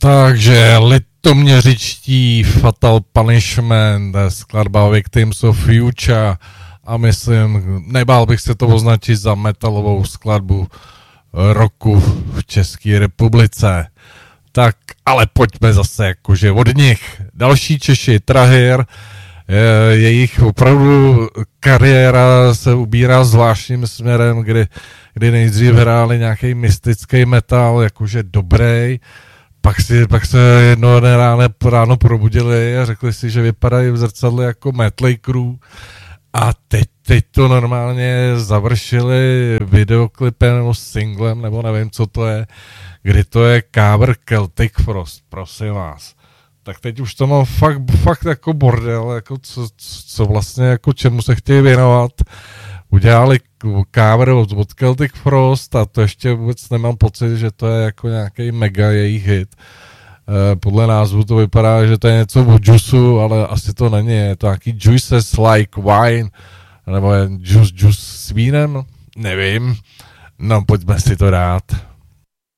Takže litoměřičtí Fatal Punishment, skladba Victims of Future a myslím, nebál bych se to označit za metalovou skladbu roku v České republice. Tak, ale pojďme zase jakože od nich. Další Češi, Trahir, jejich opravdu kariéra se ubírá zvláštním směrem, kdy nejdřív hráli nějaký mystický metal, jakože dobrý, pak se jedno ráno probudili a řekli si, že vypadají v zrcadle jako Mötley Crüe a teď to normálně završili videoklipem nebo singlem, nebo nevím, co to je, kdy to je cover Celtic Frost, prosím vás. Tak teď už to mám fakt jako bordel, jako co vlastně, jako čemu se chtějí věnovat. Udělali cover od Celtic Frost a to ještě vůbec nemám pocit, že to je jako nějaký mega jejich hit. Podle názvu to vypadá, že to je něco od Juiceu, ale asi to není. Je to nějaký Juices Like Wine, nebo je Juice s vínem, nevím. No, pojďme si to dát.